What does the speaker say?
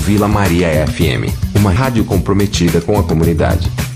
Vila Maria FM, uma rádio comprometida com a comunidade.